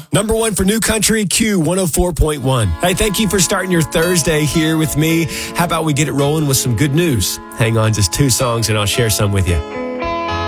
Number one for New Country, Q 104.1. Hey, thank you for starting your Thursday here with me. How about we get it rolling with some good news? Hang on, just 2 songs and I'll share some with you.